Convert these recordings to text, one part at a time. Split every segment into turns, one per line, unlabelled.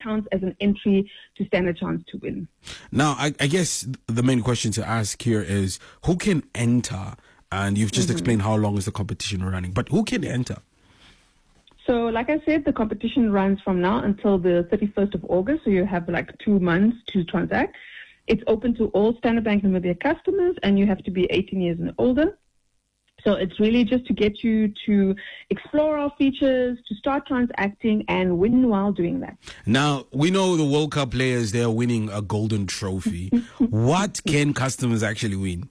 counts as an entry to stand a chance to win.
Now, I guess the main question to ask here is who can enter? And you've just explained how long is the competition running, but who can enter?
So, like I said, the competition runs from now until the 31st of August, so you have like 2 months to transact. It's open to all Standard Bank Namibia customers, and you have to be 18 years and older. So it's really just to get you to explore our features, to start transacting, and win while doing that.
Now, we know the World Cup players, they're winning a golden trophy. What can customers actually win?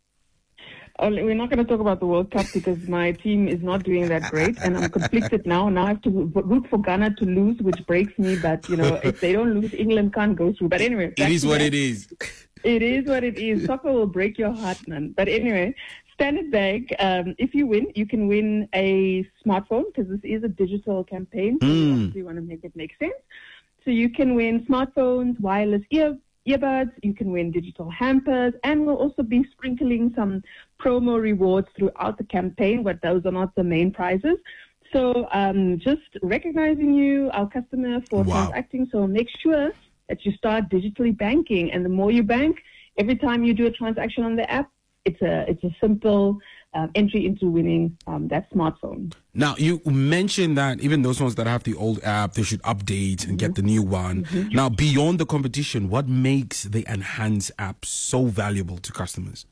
Oh, we're not going to talk about the World Cup because my team is not doing that great, and I'm conflicted now. Now I have to root for Ghana to lose, which breaks me. But, if they don't lose, England can't go through. But anyway.
It is what it is.
It is what it is. Soccer will break your heart, man. But anyway, Standard Bank, if you win, you can win a smartphone because this is a digital campaign. So we obviously want to make it make sense. So you can win smartphones, wireless earbuds, you can win digital hampers, and we'll also be sprinkling some promo rewards throughout the campaign, but those are not the main prizes. So just recognizing you, our customer, for transacting. So make sure that you start digitally banking, and the more you bank, every time you do a transaction on the app, it's a simple entry into winning that smartphone.
Now, you mentioned that even those ones that have the old app, they should update and get the new one. Now, beyond the competition, what makes the enhanced app so valuable to customers?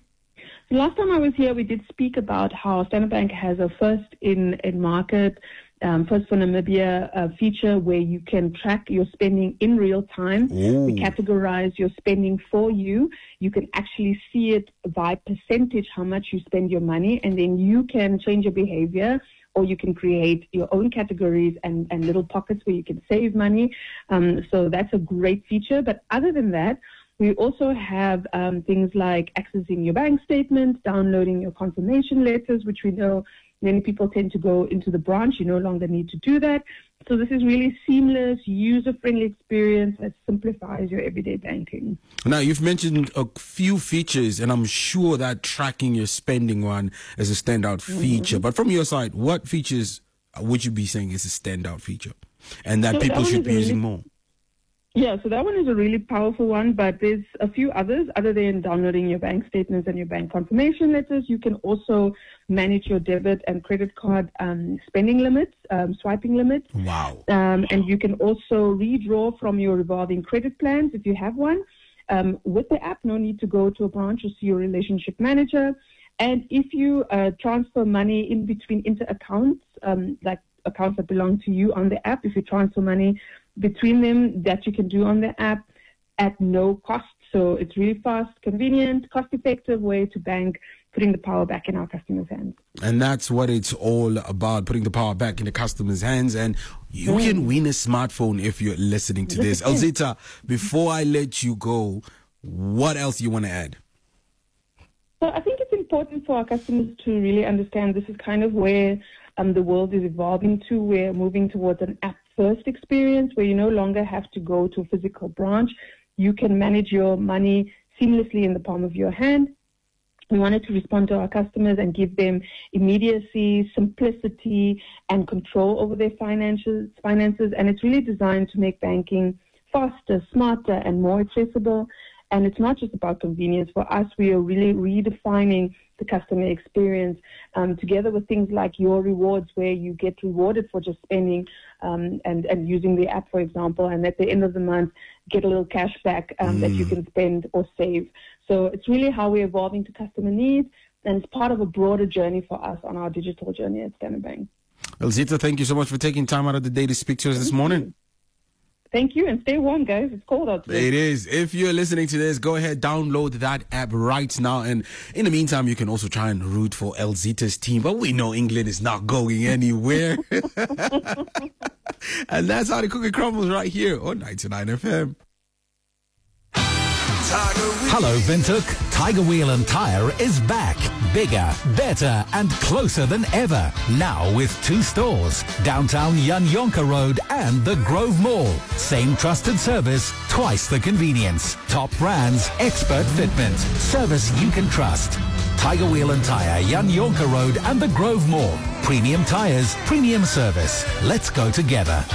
Last time I was here, we did speak about how Standard Bank has a first in market, first for Namibia feature where you can track your spending in real time.
Ooh.
We categorize your spending for you. You can actually see it by percentage how much you spend your money, and then you can change your behavior, or you can create your own categories and little pockets where you can save money. So that's a great feature. But other than that, we also have things like accessing your bank statement, downloading your confirmation letters, which we know many people tend to go into the branch. You no longer need to do that. So this is really seamless, user-friendly experience that simplifies your everyday banking.
Now, you've mentioned a few features, and I'm sure that tracking your spending one is a standout feature. But from your side, what features would you be saying is a standout feature and that people should be using more?
Yeah, so that one is a really powerful one, but there's a few others other than downloading your bank statements and your bank confirmation letters. You can also manage your debit and credit card spending limits, swiping limits.
Wow.
And you can also redraw from your revolving credit plans if you have one. With the app, no need to go to a branch or see your relationship manager. And if you transfer money in between inter-accounts, like accounts that belong to you on the app, if you transfer money between them, that you can do on the app at no cost. So it's really fast, convenient, cost-effective way to bank, putting the power back in our customers' hands.
And that's what it's all about, putting the power back in the customer's hands. And you can win a smartphone if you're listening to this. Elzita, before I let you go, what else do you want to add?
So I think it's important for our customers to really understand this is kind of where the world is evolving to. We're moving towards an app-first experience where you no longer have to go to a physical branch. You can manage your money seamlessly in the palm of your hand. We wanted to respond to our customers and give them immediacy, simplicity, and control over their finances. And it's really designed to make banking faster, smarter, and more accessible. And it's not just about convenience. For us, we are really redefining the customer experience together with things like your rewards, where you get rewarded for just spending and using the app, for example, and at the end of the month, get a little cash back that you can spend or save. So it's really how we're evolving to customer needs, and it's part of a broader journey for us on our digital journey at Standard Bank.
Elzita, thank you so much for taking time out of the day to speak to us this morning.
Thank you, and stay warm, guys. It's cold out there.
It is. If you're listening to this, go ahead, download that app right now. And in the meantime, you can also try and root for Elzita's team. But we know England is not going anywhere. And that's how the cookie crumbles right here on 99 FM.
Hello, Windhoek. Tiger Wheel and Tire is back. Bigger, better, and closer than ever. Now with 2 stores. Downtown Yanyonka Road and the Grove Mall. Same trusted service, twice the convenience. Top brands, expert fitment. Service you can trust. Tiger Wheel and Tire, Yanyonka Road and the Grove Mall. Premium tires, premium service. Let's go together.